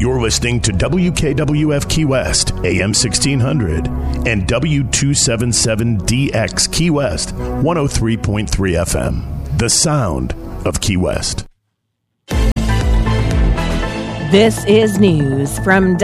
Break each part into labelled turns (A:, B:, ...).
A: You're listening to WKWF Key West, AM 1600, and W277DX Key West, 103.3 FM. The sound of Key West.
B: This is news from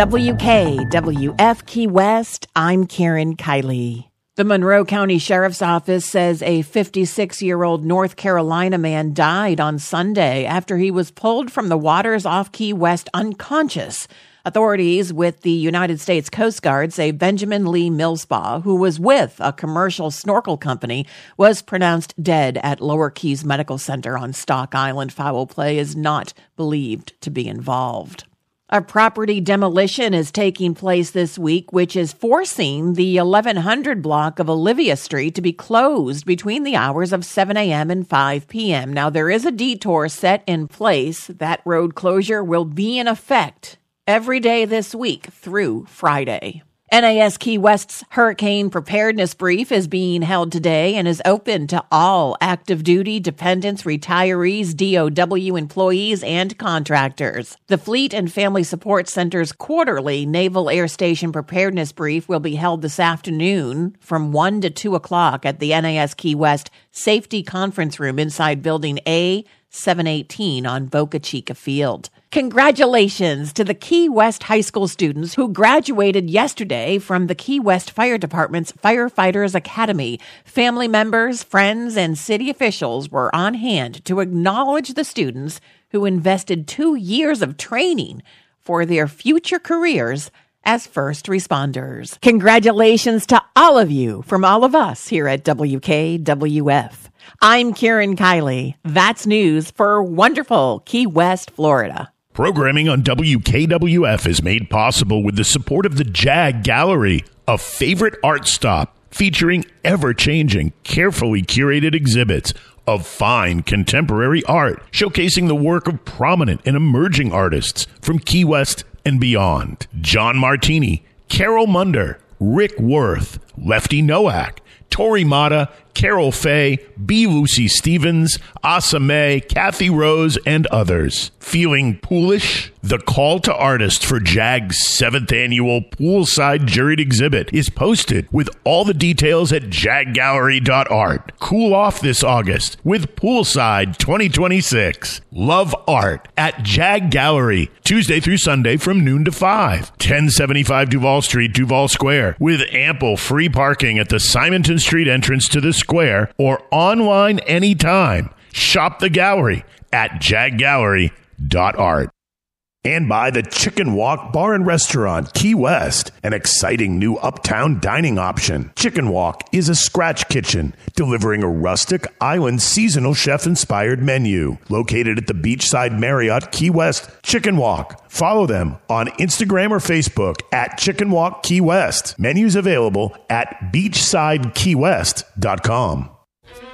B: WKWF Key West. I'm Karen Kiley. The Monroe County Sheriff's Office says a 56-year-old North Carolina man died on Sunday after he was pulled from the waters off Key West unconscious. Authorities with the United States Coast Guard say Benjamin Lee Millspaugh, who was with a commercial snorkel company, was pronounced dead at Lower Keys Medical Center on Stock Island. Foul play is not believed to be involved. A property demolition is taking place this week, which is forcing the 1100 block of Olivia Street to be closed between the hours of 7 a.m. and 5 p.m. Now, there is a detour set in place. That road closure will be in effect every day this week through Friday. NAS Key West's Hurricane Preparedness Brief is being held today and is open to all active duty, dependents, retirees, DOW employees, and contractors. The Fleet and Family Support Center's quarterly Naval Air Station Preparedness Brief will be held this afternoon from 1 to 2 o'clock at the NAS Key West Safety Conference Room inside Building A718 on Boca Chica Field. Congratulations to the Key West High School students who graduated yesterday from the Key West Fire Department's Firefighters Academy. Family members, friends, and city officials were on hand to acknowledge the students who invested 2 years of training for their future careers as first responders. Congratulations to all of you from all of us here at WKWF. I'm Karen Kiley. That's news for wonderful Key West, Florida.
A: Programming on WKWF is made possible with the support of the JAG Gallery, a favorite art stop featuring ever-changing, carefully curated exhibits of fine contemporary art, showcasing the work of prominent and emerging artists from Key West and beyond. John Martini, Carol Munder, Rick Worth, Lefty Nowak, Tori Mata, Carol Fay, B. Lucy Stevens, Asa May, Kathy Rose, and others. Feeling poolish? The call to artists for JAG's 7th annual Poolside Juried Exhibit is posted with all the details at jaggallery.art. Cool off this August with Poolside 2026. Love art at JAG Gallery, Tuesday through Sunday from noon to 5. 1075 Duval Street, Duval Square, with ample free parking at the Simonton Street entrance to the square or online anytime. Shop the gallery at jaggallery.art. And by the Chicken Walk Bar and Restaurant, Key West, an exciting new uptown dining option. Chicken Walk is a scratch kitchen delivering a rustic island seasonal chef-inspired menu. Located at the Beachside Marriott, Key West, Chicken Walk. Follow them on Instagram or Facebook at Chicken Walk Key West. Menus available at beachsidekeywest.com.